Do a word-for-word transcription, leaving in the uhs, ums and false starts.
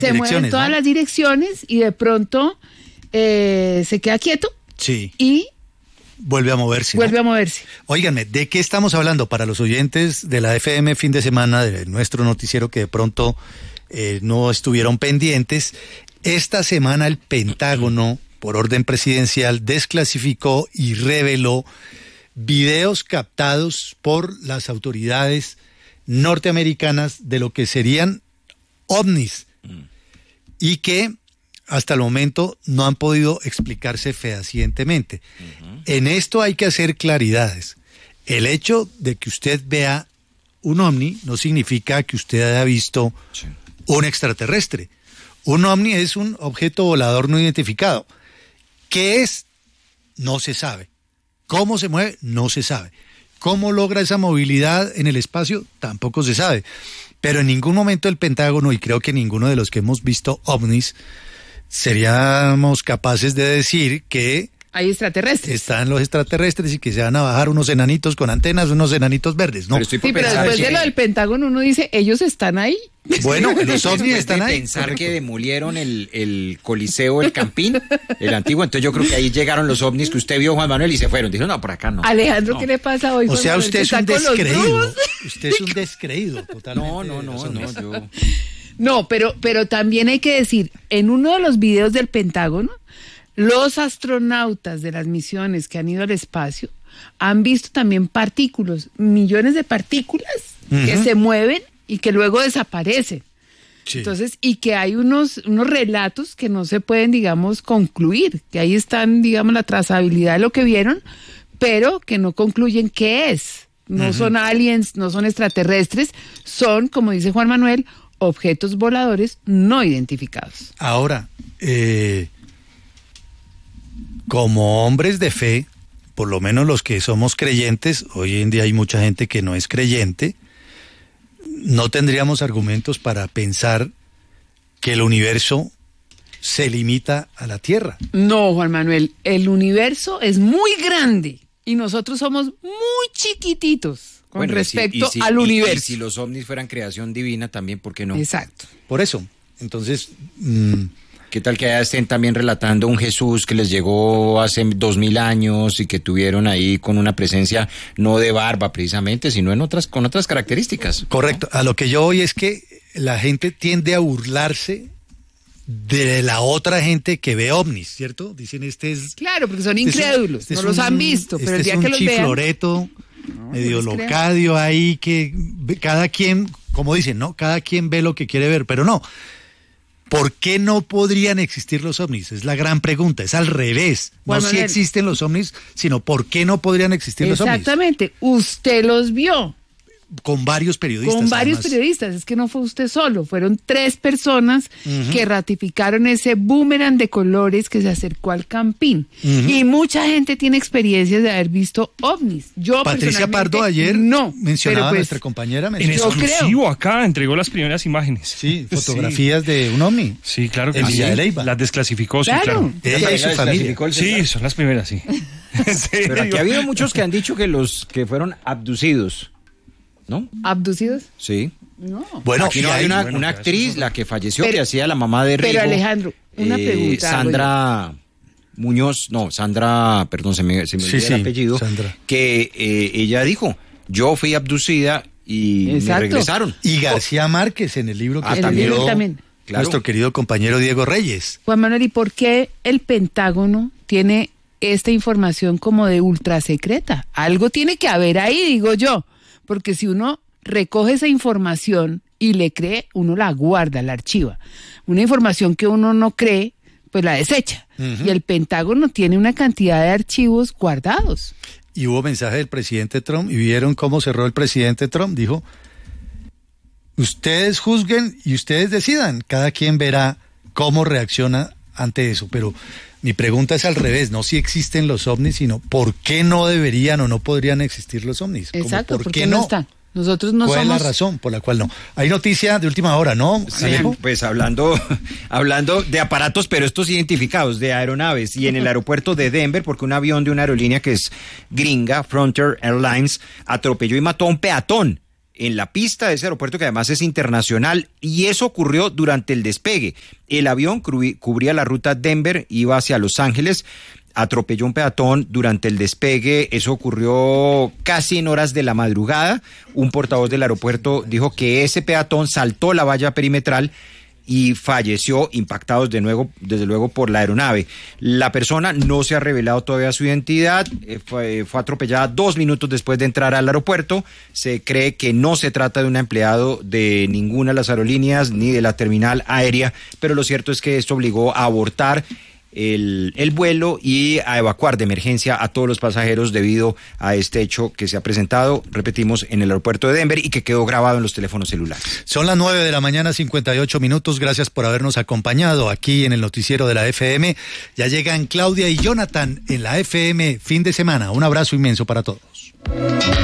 Se mueven todas ¿no? las direcciones y de pronto eh, se queda quieto. Sí. Y vuelve a moverse. Vuelve ¿no? a moverse. Óiganme, ¿de qué estamos hablando? Para los oyentes de la F M fin de semana, de nuestro noticiero que de pronto eh, no estuvieron pendientes, esta semana el Pentágono, por orden presidencial, desclasificó y reveló videos captados por las autoridades norteamericanas de lo que serían ovnis mm. y que hasta el momento no han podido explicarse fehacientemente. Uh-huh. En esto hay que hacer claridades. El hecho de que usted vea un ovni no significa que usted haya visto sí. un extraterrestre. Un ovni es un objeto volador no identificado. ¿Qué es? No se sabe. ¿Cómo se mueve? No se sabe. ¿Cómo logra esa movilidad en el espacio? Tampoco se sabe. Pero en ningún momento el Pentágono, y creo que ninguno de los que hemos visto ovnis, seríamos capaces de decir que hay extraterrestres. Están los extraterrestres y que se van a bajar unos enanitos con antenas, unos enanitos verdes. No. Pero sí, pero después de lo del Pentágono uno dice, ellos están ahí. Bueno, los ovnis están ahí. Pensar correcto. Que demolieron el, el Coliseo, el Campín, el antiguo, entonces yo creo que ahí llegaron los ovnis que usted vio, Juan Manuel, y se fueron. Dijeron, no, por acá no. Alejandro, no. ¿qué le pasa hoy? O sea, Juan usted es un descreído. Usted es un descreído, totalmente. No, no, no, no, yo... No, pero, pero también hay que decir, en uno de los videos del Pentágono, los astronautas de las misiones que han ido al espacio han visto también partículas, millones de partículas uh-huh. que se mueven y que luego desaparecen. Sí. Entonces, y que hay unos, unos relatos que no se pueden, digamos, concluir, que ahí están, digamos, la trazabilidad de lo que vieron, pero que no concluyen qué es. No uh-huh. son aliens, no son extraterrestres, son, como dice Juan Manuel, objetos voladores no identificados. Ahora, eh, como hombres de fe, por lo menos los que somos creyentes, hoy en día hay mucha gente que no es creyente, no tendríamos argumentos para pensar que el universo se limita a la Tierra. No, Juan Manuel, el universo es muy grande y nosotros somos muy chiquititos. Con bueno, respecto y si, al y, universo. Y si los ovnis fueran creación divina, también, ¿por qué no? Exacto. Por eso, entonces... Mmm, ¿qué tal que estén también relatando un Jesús que les llegó hace dos mil años y que tuvieron ahí con una presencia no de barba precisamente, sino en otras con otras características? Correcto. A lo que yo voy es que la gente tiende a burlarse de la otra gente que ve ovnis, ¿cierto? Dicen, este es... Claro, porque son este incrédulos, este no los un, han visto, pero este el día que los vean... Este es un chifloreto, no, medio no locadio ahí, que cada quien, como dicen, ¿no? Cada quien ve lo que quiere ver, pero no. ¿Por qué no podrían existir los ovnis? Es la gran pregunta, es al revés. Bueno, no si existen los ovnis, sino ¿por qué no podrían existir los ovnis? Exactamente, usted los vio. Con varios periodistas. Con varios además. periodistas, es que no fue usted solo, fueron tres personas uh-huh. que ratificaron ese boomerang de colores que se acercó al Campín. Uh-huh. Y mucha gente tiene experiencias de haber visto ovnis. Yo Patricia Pardo ayer no, mencionaba pues, a nuestra compañera. En exclusivo acá entregó las primeras imágenes. Sí, fotografías sí. de un ovni. Sí, claro que en sí. Villa de Leyva. Las desclasificó, claro. sí, claro. Ella y su familia. Sí, son las primeras, sí. Pero aquí ha habido muchos que han dicho que los que fueron abducidos. ¿No? ¿Abducidos? Sí. No. Bueno, aquí no hay una, bueno, una actriz, la que falleció, pero, que hacía la mamá de Rigo. Pero Alejandro, una eh, pregunta. Sandra Muñoz, no, Sandra, perdón, se me, se me sí, olvidó sí, el apellido. Sandra. Que eh, ella dijo, yo fui abducida y Exacto. me regresaron. Y García Márquez en el libro que ah, escribió también. Claro. nuestro querido compañero Diego Reyes. Juan Manuel, ¿y por qué el Pentágono tiene esta información como de ultra secreta? Algo tiene que haber ahí, digo yo. Porque si uno recoge esa información y le cree, uno la guarda, la archiva. Una información que uno no cree, pues la desecha. Uh-huh. Y el Pentágono tiene una cantidad de archivos guardados. Y hubo mensaje del presidente Trump, y vieron cómo cerró el presidente Trump. Dijo, ustedes juzguen y ustedes decidan. Cada quien verá cómo reacciona ante eso. Pero mi pregunta es al revés, no si existen los ovnis, sino ¿por qué no deberían o no podrían existir los ovnis? Exacto, ¿por, ¿por qué qué no, no están? Nosotros no ¿Cuál somos... es la razón por la cual no? Hay noticia de última hora, ¿no? Sí, pues hablando, hablando de aparatos, pero estos identificados, de aeronaves, y en el aeropuerto de Denver, porque un avión de una aerolínea que es gringa, Frontier Airlines, atropelló y mató a un peatón en la pista de ese aeropuerto, que además es internacional, y eso ocurrió durante el despegue. El avión cubría la ruta Denver, iba hacia Los Ángeles, atropelló un peatón durante el despegue. Eso ocurrió casi en horas de la madrugada. Un portavoz del aeropuerto dijo que ese peatón saltó la valla perimetral y falleció, impactados de nuevo, desde luego, por la aeronave. La persona no se ha revelado todavía su identidad, eh, fue, fue atropellada dos minutos después de entrar al aeropuerto. Se cree que no se trata de un empleado de ninguna de las aerolíneas ni de la terminal aérea, pero lo cierto es que esto obligó a abortar El, el vuelo y a evacuar de emergencia a todos los pasajeros debido a este hecho que se ha presentado, repetimos, en el aeropuerto de Denver y que quedó grabado en los teléfonos celulares. Son las nueve de la mañana, cincuenta y ocho minutos. Gracias por habernos acompañado aquí en el noticiero de la F M. Ya llegan Claudia y Jonathan en la F M fin de semana. Un abrazo inmenso para todos.